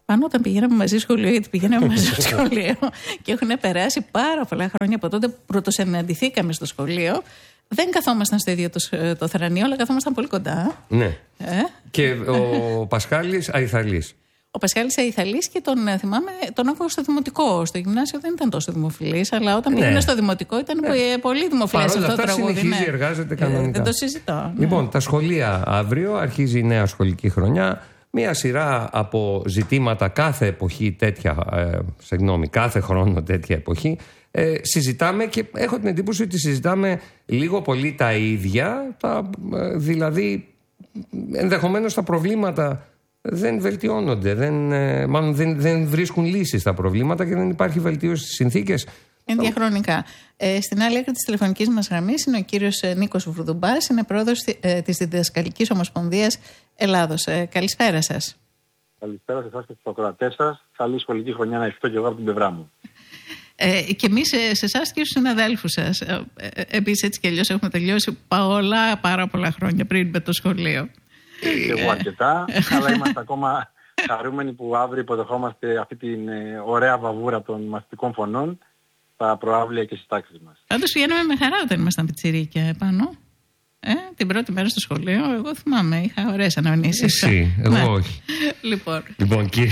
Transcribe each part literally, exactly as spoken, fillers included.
Πάνω όταν πηγαίναμε μαζί στο σχολείο, γιατί πηγαίναμε μαζί στο σχολείο και έχουν περάσει πάρα πολλά χρόνια από τότε που πρωτοσυναντηθήκαμε στο σχολείο. Δεν καθόμασταν στο ίδιο το, το θρανείο, αλλά καθόμασταν πολύ κοντά. Ναι. Ε? Και ο Πασχάλης Αϊθαλής. Ο Πασχάλης Αϊθαλής και τον θυμάμαι, τον άκουγα στο δημοτικό. Στο γυμνάσιο δεν ήταν τόσο δημοφιλής, αλλά όταν πήγαινε ναι. στο δημοτικό ήταν ναι. πολύ δημοφιλής αυτό το τραγούδι. Συνεχίζει, ναι. εργάζεται κανονικά. Ε, δεν το συζητώ. Ναι. Λοιπόν, τα σχολεία αύριο, αρχίζει η νέα σχολική χρονιά. Μία σειρά από ζητήματα κάθε εποχή τέτοια, ε, συγγνώμη, κάθε χρόνο τέτοια εποχή. Ε, συζητάμε και έχω την εντύπωση ότι συζητάμε λίγο πολύ τα ίδια, τα, ε, δηλαδή ενδεχομένως τα προβλήματα δεν βελτιώνονται, δεν, ε, μάλλον δεν, δεν βρίσκουν λύσεις στα προβλήματα και δεν υπάρχει βελτίωση στις συνθήκες. Είναι διαχρονικά. Ε, στην άλλη άκρη της τηλεφωνικής μας γραμμής είναι ο κύριος Νίκος Βουρδουμπάς, είναι πρόεδρος ε, της Διδασκαλικής Ομοσπονδίας Ελλάδος. Ε, καλησπέρα σας. Καλησπέρα σε εσάς και στους ακροατές σας. Καλή σχολική χρονιά να ευχηθώ και εγώ από την πλευρά μου. Ε, και εμείς σε εσάς και στους συναδέλφους σας. Ε, ε, επίσης έτσι κι αλλιώς έχουμε τελειώσει πολλά, πάρα πολλά χρόνια πριν με το σχολείο. Και εγώ αρκετά, αλλά είμαστε ακόμα χαρούμενοι που αύριο υποδεχόμαστε αυτή την ε, ωραία βαβούρα των μαθητικών φωνών στα προάβλια και στις τάξεις μας. Πάντως πηγαίναμε με χαρά όταν ήμασταν πιτσιρίκια επάνω. Ε, την πρώτη μέρα στο σχολείο, εγώ θυμάμαι, είχα ωραίες αναμνήσεις. Εσύ, εγώ ναι. όχι. Λοιπόν, λοιπόν κύριε...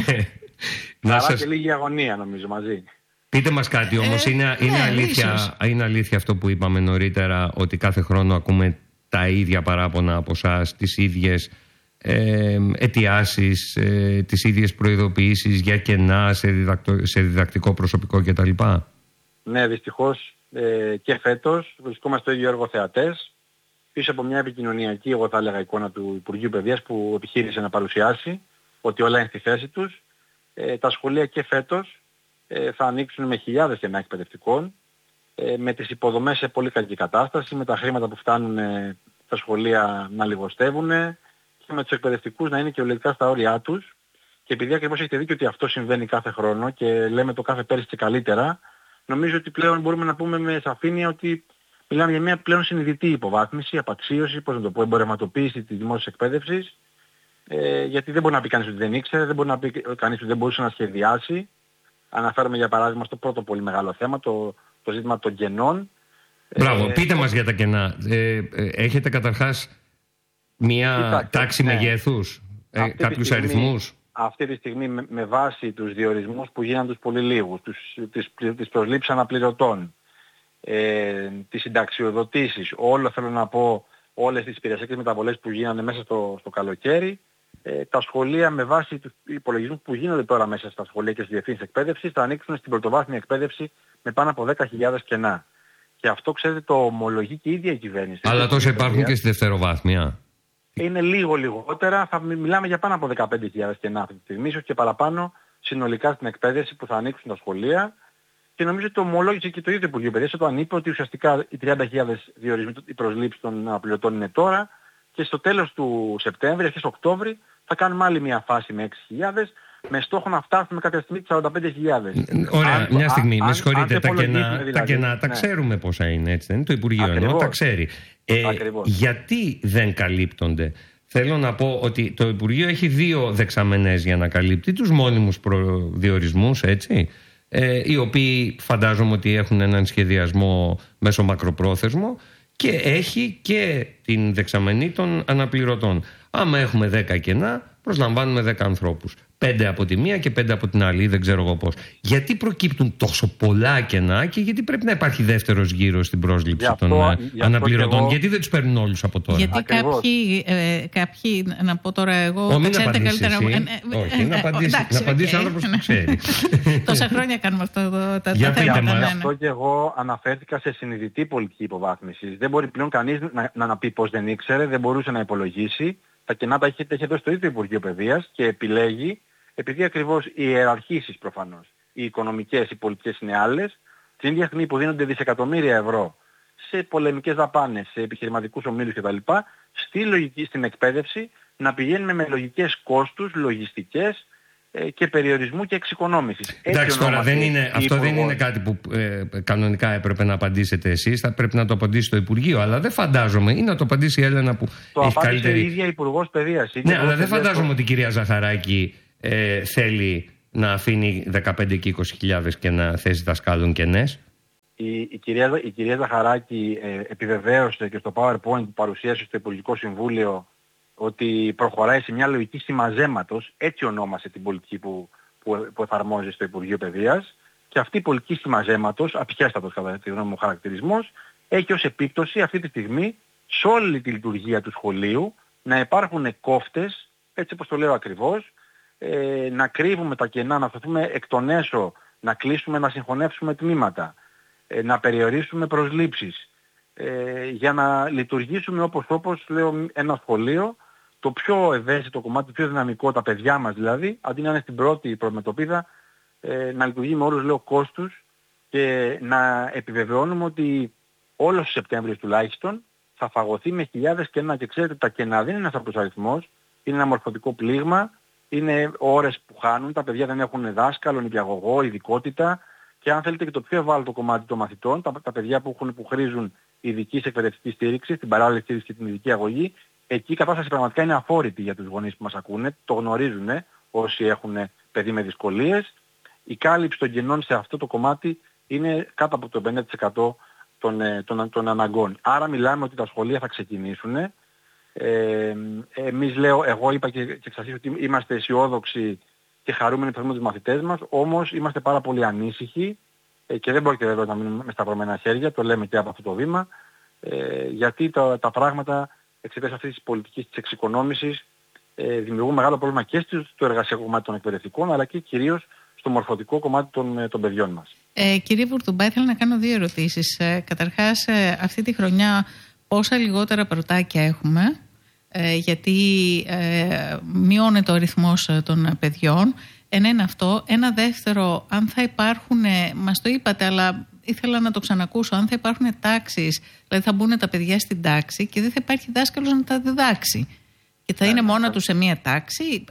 Χαρά σας... και λίγη αγωνία νομίζω μαζί. Πείτε μας κάτι όμως, ε, είναι, είναι, ναι, αλήθεια, είναι αλήθεια αυτό που είπαμε νωρίτερα, ότι κάθε χρόνο ακούμε τα ίδια παράπονα από εσάς, τις ίδιες ε, αιτιάσεις, ε, τις ίδιες προειδοποιήσεις για κενά σε, διδακτο, σε διδακτικό προσωπικό κτλ. Ναι, δυστυχώς ε, και φέτος βρισκόμαστε στο ίδιο έργο θεατές, πίσω από μια επικοινωνιακή, εγώ θα έλεγα, εικόνα του Υπουργείου Παιδείας που επιχείρησε να παρουσιάσει ότι όλα είναι στη θέση τους. Ε, τα σχολεία και φέτος ε, θα ανοίξουν με χιλιάδες κενά εκπαιδευτικών, ε, με τις υποδομές σε πολύ κακή κατάσταση, με τα χρήματα που φτάνουν ε, τα σχολεία να λιγοστεύουν και με τους εκπαιδευτικούς να είναι και ολικά στα όρια τους. Και επειδή ακριβώς έχετε δίκιο ότι αυτό συμβαίνει κάθε χρόνο και λέμε το κάθε πέρυσι και καλύτερα, νομίζω ότι πλέον μπορούμε να πούμε με σαφήνεια ότι μιλάμε για μια πλέον συνειδητή υποβάθμιση, απαξίωση, πώς να το πω, εμπορευματοποίηση της δημόσιας εκπαίδευσης, ε, γιατί δεν μπορεί να πει κανείς ότι δεν ήξερε, δεν μπορεί να πει κανείς ότι δεν μπορούσε να σχεδιάσει. Αναφέρομαι για παράδειγμα στο πρώτο πολύ μεγάλο θέμα, το, το ζήτημα των κενών. Μπράβο, ε, πείτε ε, μας για τα κενά. Ε, ε, έχετε καταρχάς μια κοιτάξτε, τάξη ναι. μεγέθους, ε, κάποιους στιγμή, αριθμούς. Αυτή τη στιγμή με, με βάση τους διορισμούς που γίναν τους πολύ λίγους, τους, τις, τις προσλήψεις αναπληρωτών, ε, τις συνταξιοδοτήσεις, όλο θέλω να πω όλες τις υπηρεσιακές μεταβολές που γίνανε μέσα στο, στο καλοκαίρι, ε, τα σχολεία με βάση τους υπολογισμούς που γίνονται τώρα μέσα στα σχολεία και στις διευθύνσεις εκπαίδευσης θα ανοίξουν στην πρωτοβάθμια εκπαίδευση με πάνω από δέκα χιλιάδες κενά. Και αυτό ξέρετε το ομολογεί και η ίδια η κυβέρνηση. Αλλά τόσο υπάρχουν και στη δευτεροβάθμια. Είναι λίγο λιγότερα, θα μιλάμε για πάνω από δεκαπέντε χιλιάδες κενά αυτή τη στιγμή, ίσως και παραπάνω συνολικά στην εκπαίδευση που θα ανοίξουν τα σχολεία. Και νομίζω ότι το ομολόγησε και το ίδιο το Υπουργείο Παιδείας όταν είπε ότι ουσιαστικά οι τριάντα χιλιάδες διορισμοί, οι προσλήψεις των αναπληρωτών είναι τώρα και στο τέλος του Σεπτέμβρη, αρχές Οκτώβρη, θα κάνουμε άλλη μια φάση με έξι χιλιάδες με στόχο να φτάσουμε κάποια στιγμή τις σαράντα πέντε χιλιάδες. Ωραία, αν, μια στιγμή, αν, με συγχωρείτε, τα κενά, δηλαδή, τα, κενά ναι. τα ξέρουμε πόσα είναι, έτσι δεν είναι, το Υπουργείο εννοώ, τα ξέρει. Ε, γιατί δεν καλύπτονται? Θέλω να πω ότι το Υπουργείο έχει δύο δεξαμενές για να καλύπτει τους μόνιμους προδιορισμούς, έτσι, ε, οι οποίοι φαντάζομαι ότι έχουν έναν σχεδιασμό μέσω μακροπρόθεσμο και έχει και την δεξαμενή των αναπληρωτών. Άμα έχουμε δέκα κενά, προσλαμβάνουμε δέκα ανθρώπους. Πέντε από τη μία και πέντε από την άλλη, δεν ξέρω εγώ πώς. Γιατί προκύπτουν τόσο πολλά κενά και γιατί πρέπει να υπάρχει δεύτερος γύρος στην πρόσληψη αυτό, των αναπληρωτών? Εγώ... Γιατί δεν τους παίρνουν όλους από τώρα? Γιατί κάποιοι, ε, κάποιοι, να πω τώρα εγώ, Ο, τα ξέρετε καλύτερα. Ε, ε, όχι, να απαντήσει, ε, να απαντήσει okay. άνθρωπος που ξέρει. Τόσα χρόνια κάνουμε αυτό το, τα, Για τα θέματα. Γι' αυτό και εγώ αναφέρθηκα σε συνειδητή πολιτική υποβάθμιση. Δεν μπορεί πλέον κανείς να, να, να πει πως δεν ήξερε, δεν μπορούσε να υπολογίσει. Τα κενά τα έχει, έχει δώσει το ίδιο Υπουργείο Παιδείας και επιλέγει, επειδή ακριβώς οι ιεραρχήσεις προφανώς, οι οικονομικές, οι πολιτικές είναι άλλες, την ίδια στιγμή που δίνονται δισεκατομμύρια ευρώ σε πολεμικές δαπάνες, σε επιχειρηματικούς ομίλους κτλ., στη λογική, στην εκπαίδευση να πηγαίνουμε με λογικές κόστους, λογιστικές ε, και περιορισμού και εξοικονόμησης. Εντάξει, τώρα δεν είναι, αυτό υπουργός... δεν είναι κάτι που ε, κανονικά έπρεπε να απαντήσετε εσείς, θα πρέπει να το απαντήσει το Υπουργείο, αλλά δεν φαντάζομαι, ή να το απαντήσει η Έλενα που το έχει καλύτερη... Το απάντησε η ίδια Υπουργός Παιδείας. Ναι, αλλά δεν φαντάζομαι ότι η κυρία Ζαχαράκη ε, θέλει να αφήνει δεκαπέντε και είκοσι χιλιάδες και να θέσεις δασκάλων κενές. Η, η, κυρία, η κυρία Ζαχαράκη ε, επιβεβαίωσε και στο PowerPoint που παρουσίασε στο Υπουργικό Συμβούλιο ότι προχωράει σε μια λογική συμμαζέματος, έτσι ονόμασε την πολιτική που, που, που εφαρμόζει στο Υπουργείο Παιδείας, και αυτή η πολιτική συμμαζέματος, απειχέστατος κατά τη γνώμη μου χαρακτηρισμός, έχει ως επίπτωση αυτή τη στιγμή σε όλη τη λειτουργία του σχολείου να υπάρχουν κόφτες, έτσι όπως το λέω ακριβώς, ε, να κρύβουμε τα κενά, να σταθούμε εκ των έσω, να κλείσουμε, να συγχωνεύσουμε τμήματα, ε, να περιορίσουμε προσλήψεις, ε, για να λειτουργήσουμε όπως όπως λέω ένα σχολείο, το πιο ευαίσθητο κομμάτι, το πιο δυναμικό, τα παιδιά μας δηλαδή, αντί να είναι στην πρώτη προμετωπίδα, ε, να λειτουργεί με όρους λέω κόστους και να επιβεβαιώνουμε ότι όλος ο Σεπτέμβριος τουλάχιστον θα φαγωθεί με χιλιάδες κενά. Και ξέρετε, τα κενά δεν είναι ένας απλός αριθμός, είναι ένα μορφωτικό πλήγμα, είναι ώρες που χάνουν, τα παιδιά δεν έχουν δάσκαλο, νηπιαγωγό, ειδικότητα, και αν θέλετε και το πιο ευάλωτο κομμάτι των μαθητών, τα, τα παιδιά που, έχουν, που χρήζουν ειδικής εκπαιδευτικής στήριξης, την παράλληλη στήριξη και την ειδική αγωγή, εκεί η κατάσταση πραγματικά είναι αφόρητη για τους γονείς που μας ακούνε, το γνωρίζουν όσοι έχουν παιδί με δυσκολίες. Η κάλυψη των κενών σε αυτό το κομμάτι είναι κάτω από το πενήντα τοις εκατό των, των, των αναγκών. Άρα μιλάμε ότι τα σχολεία θα ξεκινήσουν. Ε, εμείς λέω, εγώ είπα και, και εξασφαλίζω ότι είμαστε αισιόδοξοι και χαρούμενοι που έχουμε τους μαθητές μας, όμως είμαστε πάρα πολύ ανήσυχοι ε, και δεν πρόκειται βέβαια να μείνουμε με σταυρωμένα χέρια, το λέμε και από αυτό το βήμα, ε, γιατί τα, τα πράγματα εξαιτίας αυτής της πολιτικής της εξοικονόμησης ε, δημιουργούν μεγάλο πρόβλημα και στο εργασιακό κομμάτι των εκπαιδευτικών, αλλά και κυρίως στο μορφωτικό κομμάτι των, των παιδιών μας. Ε, κύριε Βουρτουμπά, ήθελα να κάνω δύο ερωτήσεις. Ε, καταρχάς, ε, αυτή τη χρονιά πόσα λιγότερα πρωτάκια έχουμε, ε, γιατί ε, μειώνεται ο αριθμός των παιδιών. Ένα είναι αυτό. Ένα δεύτερο, αν θα υπάρχουν, ε, μας το είπατε, αλλά ήθελα να το ξανακούσω, αν θα υπάρχουν τάξεις, δηλαδή θα μπουν τα παιδιά στην τάξη και δεν θα υπάρχει δάσκαλος να τα διδάξει και θα yeah, είναι μόνα yeah. τους σε μία τάξη.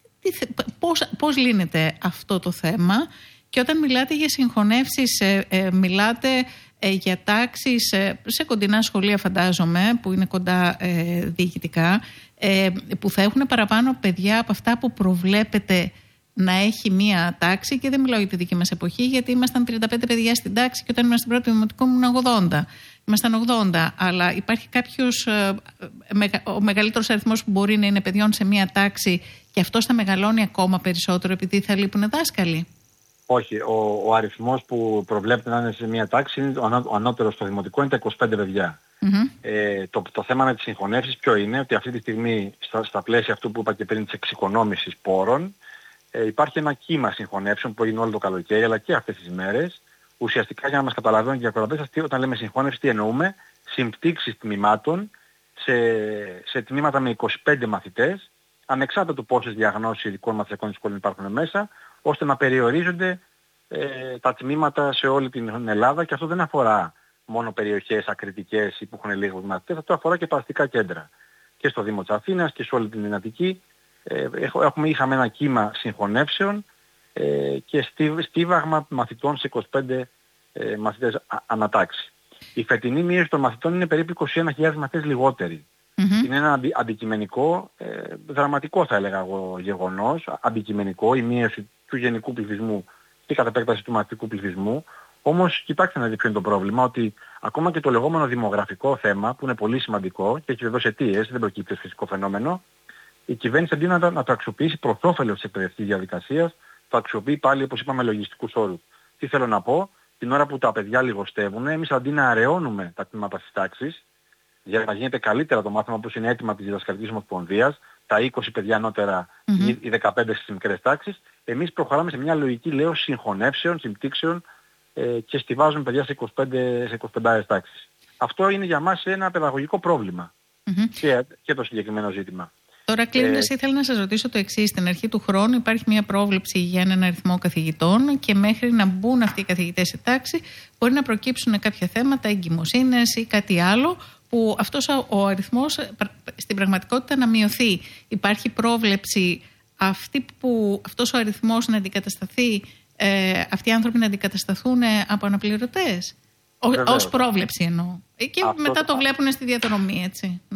Πώς, πώς λύνεται αυτό το θέμα? Και όταν μιλάτε για συγχωνεύσεις, ε, ε, μιλάτε ε, για τάξεις ε, σε κοντινά σχολεία, φαντάζομαι, που είναι κοντά ε, διοικητικά, ε, που θα έχουν παραπάνω παιδιά από αυτά που προβλέπετε να έχει μία τάξη. Και δεν μιλάω για τη δική μας εποχή, γιατί ήμασταν τριάντα πέντε παιδιά στην τάξη και όταν ήμασταν στην πρώτη δημοτικού ήμουν ογδόντα. Ήμασταν ογδόντα, αλλά υπάρχει κάποιος, ε, μεγα, ο μεγαλύτερος αριθμός που μπορεί να είναι παιδιών σε μία τάξη και αυτός θα μεγαλώνει ακόμα περισσότερο επειδή θα λείπουν δάσκαλοι. Όχι, ο, ο αριθμός που προβλέπεται να είναι σε μία τάξη, είναι, ο, ανώ, ο ανώτερος στο δημοτικό είναι τα είκοσι πέντε παιδιά. Mm-hmm. Ε, το, το θέμα με τις συγχωνεύσεις ποιο είναι? Ότι αυτή τη στιγμή στα, στα πλαίσια αυτού που είπα και πριν της εξοικονόμησης πόρων, ε, υπάρχει ένα κύμα συγχωνεύσεων που έγινε όλο το καλοκαίρι αλλά και αυτές τις μέρες. Ουσιαστικά, για να μας καταλαβαίνουν και οι ακροατές, όταν λέμε συγχώνευση τι εννοούμε? Συμπτύξεις τμήματων σε, σε τμήματα με είκοσι πέντε μαθητές, ανεξάρτητα του πόσες διαγνώσεις ειδικών μαθησιακών σχολείων υπάρχουν μέσα, ώστε να περιορίζονται ε, τα τμήματα σε όλη την Ελλάδα, και αυτό δεν αφορά μόνο περιοχές ακριτικές ή που έχουν λίγους μαθητές, αυτό αφορά και τα αστικά κέντρα. Και στο Δήμο της Αθήνας και σε όλη την Αττική ε, έχουμε, είχαμε ένα κύμα συγχωνεύσεων ε, και στίβαγμα μαθητών σε είκοσι πέντε ε, μαθητές ανατάξει. Η φετινή μείωση των μαθητών είναι περίπου είκοσι ένα χιλιάδες μαθητές λιγότεροι. Mm-hmm. Είναι ένα αντι, αντικειμενικό, ε, δραματικό θα έλεγα εγώ γεγονός, αντικειμενικό, η μείωση του γενικού πληθυσμού και κατ' επέκταση του μαθητικού πληθυσμού. Όμως κοιτάξτε να δείτε ποιο είναι το πρόβλημα, ότι ακόμα και το λεγόμενο δημογραφικό θέμα, που είναι πολύ σημαντικό και έχει βεβαίως αιτίες, δεν προκύπτει ως φυσικό φαινόμενο, η κυβέρνηση αντί να, να το αξιοποιήσει προς όφελος της εκπαιδευτικής διαδικασίας, το αξιοποιεί πάλι, όπως είπαμε, λογιστικούς όρους. Τι θέλω να πω? Την ώρα που τα παιδιά λιγοστεύουν, εμείς αντί να αραιώνουμε τα τμήματα της τάξης, για να γίνεται καλύτερα το μάθημα, όπως είναι έτοιμα της Διδασκαλικής Ομοσπονδίας, τα είκοσι παιδιά ανώτερα ή mm-hmm. οι δεκαπέντε στις μικρές τάξεις, εμείς προχωράμε σε μια λογική, λέω, συγχωνεύσεων, συμπτύξεων ε, και στιβάζουμε παιδιά σε είκοσι πέντε, σε είκοσι πέντε τάξεις. Αυτό είναι για μας ένα παιδαγωγικό πρόβλημα mm-hmm. και, και το συγκεκριμένο ζήτημα. Τώρα, κλείνοντας, ε, ήθελα να σας ρωτήσω το εξής. Στην αρχή του χρόνου υπάρχει μια πρόβλεψη για έναν αριθμό καθηγητών και μέχρι να μπουν αυτοί οι καθηγητές σε τάξη μπορεί να προκύψουν κάποια θέματα εγκυμοσύνες ή κάτι άλλο, που αυτός ο αριθμός στην πραγματικότητα να μειωθεί. Υπάρχει πρόβλεψη αυτή που, αυτός ο αριθμός να αντικατασταθεί, ε, αυτοί οι άνθρωποι να αντικατασταθούν από αναπληρωτές. Ως πρόβλεψη εννοώ. Και αυτό, μετά το βλέπουν στη διαδρομή, έτσι. Να.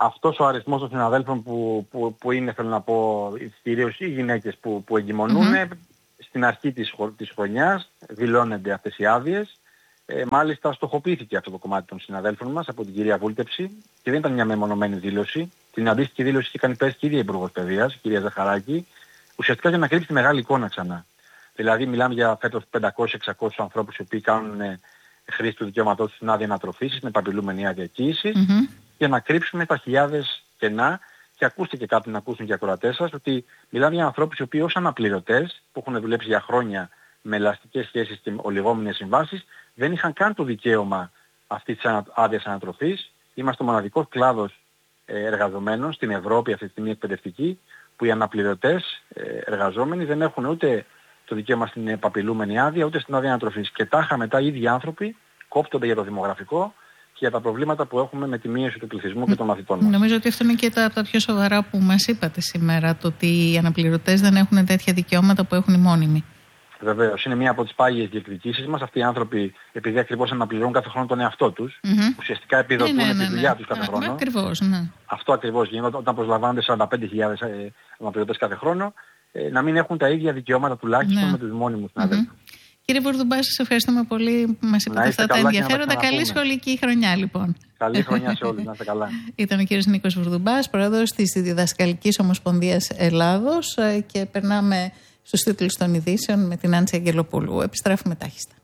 αυτός ο αριθμός των συναδέλφων που, που, που είναι, θέλω να πω, κυρίως οι γυναίκες που, που εγκυμονούν, mm-hmm. στην αρχή της, της χρονιάς δηλώνονται αυτές οι άδειες. Ε, μάλιστα στοχοποιήθηκε αυτό το κομμάτι των συναδέλφων μας από την κυρία Βούλτεψη και δεν ήταν μια μεμονωμένη δήλωση. Την αντίστοιχη δήλωση είχε κάνει πέρσι και η ίδια Υπουργός Παιδείας, η κυρία Ζαχαράκη, ουσιαστικά για να κρύψει τη μεγάλη εικόνα ξανά. Δηλαδή μιλάμε για φέτος πεντακόσιους εξακόσιους ανθρώπους οι οποίοι κάνουν ε, χρήση του δικαιώματός τους στην άδεια ανατροφής με επαπειλούμενη άδεια κοίησης, mm-hmm. για να κρύψουμε τα χιλιάδες κενά. Και ακούστε και κάτι να ακούσουν και οι ακροατές σας, ότι μιλάμε για ανθρώπους οι οποίοι ως αναπληρωτές που έχουν δουλέψει για χρόνια με ελαστικές σχέσεις και ολιγόμενες συμβάσεις δεν είχαν καν το δικαίωμα αυτής της άδειας ανατροφής. Είμαστε ο μοναδικός κλάδος εργαζομένων στην Ευρώπη αυτή τη στιγμή εκπαιδευτική που οι αναπληρωτές εργαζόμενοι δεν έχουν ούτε το δικαίωμα στην επαπειλούμενη άδεια ούτε στην άδεια ανατροφής. Και τάχα μετά οι ίδιοι άνθρωποι κόπτονται για το δημογραφικό και για τα προβλήματα που έχουμε με τη μείωση του πληθυσμού και των μαθητών μας. Νομίζω ότι αυτό είναι και τα, τα πιο σοβαρά που μας είπατε σήμερα, το ότι οι αναπληρωτές δεν έχουν τέτοια δικαιώματα που έχουν οι μόνιμοι. Βεβαίως, είναι μία από τις πάγιες διεκδικήσεις μας. Αυτοί οι άνθρωποι, επειδή ακριβώς αναπληρώνουν κάθε χρόνο τον εαυτό τους, mm-hmm. ουσιαστικά επιδοτούν ναι, ναι, ναι, τη δουλειά ναι. τους κάθε Α, χρόνο. Ακριβώς, ναι. Αυτό ακριβώς γίνεται όταν προσλαμβάνονται σαράντα πέντε χιλιάδες ε, αναπληρωτές κάθε χρόνο, ε, να μην έχουν τα ίδια δικαιώματα τουλάχιστον ναι. με τους μόνιμους συναδέλφους. Mm-hmm. Κύριε Βουρδουμπά, σας ευχαριστούμε πολύ που μας είπατε αυτά τα ενδιαφέροντα. Καλή σχολική χρονιά, λοιπόν. Καλή χρονιά σε όλους, να είστε καλά. Ήταν ο κύριος Νίκος Βουρδουμπάς, πρόεδρος της Διδασκαλικής Ομοσπονδίας Ελλάδος, και περνάμε στους τίτλους των ειδήσεων με την Άνση Αγγελοπούλου. Επιστρέφουμε τάχιστα.